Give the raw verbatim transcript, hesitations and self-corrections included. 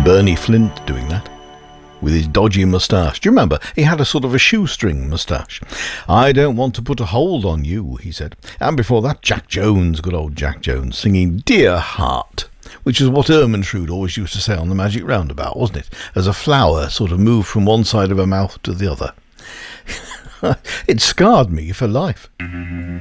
Bernie Flint doing that, with his dodgy moustache. Do you remember? He had a sort of a shoestring moustache. I don't want to put a hold on you, he said. And before that, Jack Jones, good old Jack Jones, singing Dear Heart, which is what Ermintrude always used to say on the Magic Roundabout, wasn't it? As a flower sort of moved from one side of her mouth to the other. It scarred me for life.